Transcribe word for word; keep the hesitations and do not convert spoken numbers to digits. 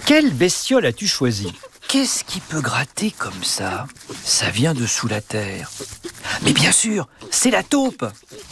Quelle bestiole as-tu choisi? Qu'est-ce qui peut gratter comme ça? Ça vient de sous la terre. Mais bien sûr, c'est la taupe.